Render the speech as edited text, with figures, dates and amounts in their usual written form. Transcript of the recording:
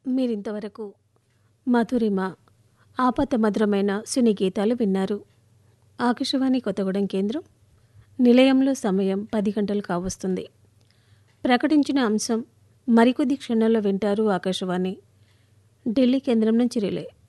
మీరింతవరకు మధురిమ ఆపతమధురమైన సినీ గీతాలు విన్నారు. ఆకాశవాణి కొత్తగూడెం కేంద్రం నిలయంలో సమయం 10 గంటలు కావస్తుంది. ప్రకటించిన అంశం మరికొద్ది క్షణాల్లో వింటారు. ఆకాశవాణి ఢిల్లీ కేంద్రం నుంచి రిలే.